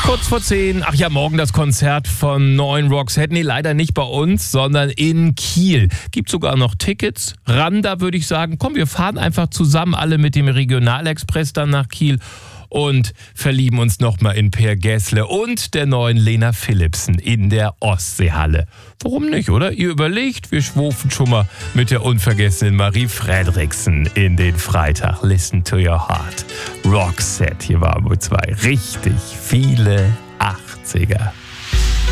Kurz vor 10. Ach ja, morgen das Konzert von neuen Roxette. Nee, leider nicht bei uns, sondern in Kiel. Gibt sogar noch Tickets. Da würde ich sagen, komm, wir fahren einfach zusammen alle mit dem Regionalexpress dann nach Kiel und verlieben uns nochmal in Per Gessle und der neuen Lena Philipsen in der Ostseehalle. Warum nicht, oder? Ihr überlegt, wir schwufen schon mal mit der unvergessenen Marie Fredriksen in den Freitag. Listen to your heart. Roxette, hier war Mo 2. Richtig viele 80er.